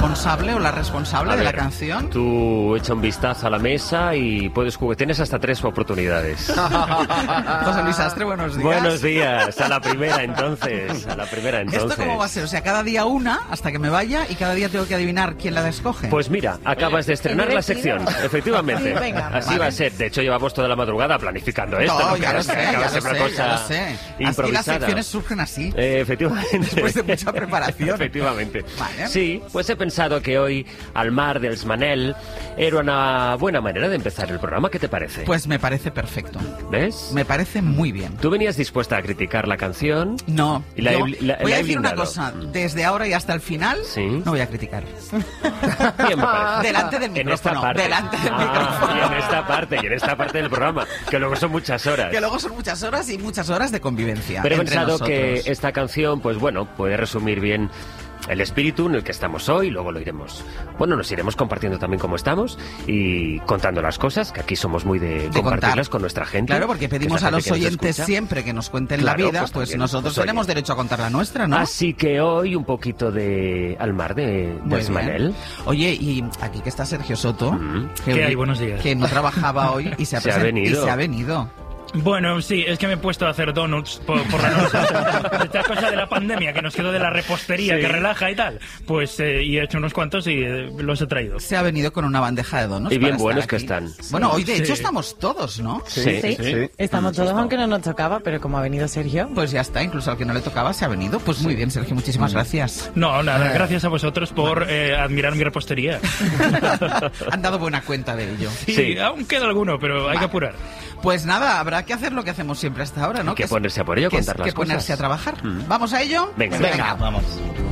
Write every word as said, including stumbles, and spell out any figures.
responsable o la responsable A de ver, la canción. Tú echa un vistazo a la mesa y puedes jugar. Tienes hasta tres oportunidades. José Luis Astre, buenos días. Buenos días. A la primera, entonces. A la primera, entonces. ¿Esto cómo va a ser? O sea, cada día una hasta que me vaya y cada día tengo que adivinar quién la escoge. Pues mira, acabas de estrenar la sección. Efectivamente. Sí, venga. Así Vale. va a ser. De hecho, llevamos toda la madrugada planificando esto. No, ¿no? ya lo sé, Que acaba ya de lo ser sé, una ya lo cosa sé. Así improvisada. las secciones surgen así. Eh, efectivamente. Después de mucha preparación. Efectivamente. Vale. Sí, pues he pensado que hoy, al mar dels Manel, era una buena manera de empezar el programa. ¿Qué te parece? Pues me parece perfecto. ¿Ves? Me parece muy bien. Tú venías dispuesta a criticar la canción. No, Y la yo he- la- voy la a he decir una blindado. cosa. Desde ahora y hasta el final, Sí. no voy a criticar. Bien, me parece. Delante del En esta micrófono. parte. Delante del Ah, micrófono. y en esta parte, y en esta parte del programa, que luego son muchas horas. Que luego son muchas horas y muchas horas de convivencia. Pero he entre pensado nosotros. que esta canción, pues bueno, puede resumir bien el espíritu en el que estamos hoy. Luego lo iremos, bueno, nos iremos compartiendo también cómo estamos y contando las cosas, que aquí somos muy de, De compartirlas contar. con nuestra gente. Claro, porque que es pedimos la a los gente que nos oyentes escucha. siempre que nos cuenten Claro, la vida, pues pues, también, nosotros pues, tenemos oye. derecho a contar la nuestra, ¿no? Así que hoy un poquito de al mar de, Muy de bien. Manel. Oye, y aquí que está Sergio Soto, Mm. que, ¿Qué hay? Buenos días. que no trabajaba hoy y se ha, Se ha presen- venido. y se ha venido. Bueno, sí, es que me he puesto a hacer donuts por, por la noche. Esta cosa de la pandemia que nos quedó de la repostería Sí. que relaja y tal. Pues, eh, y he hecho unos cuantos y eh, los he traído. Se ha venido con una bandeja de donuts. Y bien para buenos estar que aquí. están. Bueno, hoy de Sí. hecho estamos todos, ¿no? Sí, Sí, sí. estamos todos, aunque no nos tocaba, pero como ha venido Sergio. Pues ya está, incluso al que no le tocaba se ha venido. Pues muy bien, Sergio, muchísimas gracias. No, nada, gracias a vosotros por eh, admirar mi repostería. Han dado buena cuenta de ello. Sí, Sí. aún queda alguno, pero hay que apurar. Pues nada, habrá que hacer lo que hacemos siempre hasta ahora, ¿no? Que es- ponerse a por ello, que es- contar las que ponerse cosas. a trabajar. Mm. ¿Vamos a ello? Venga. Venga. Vamos.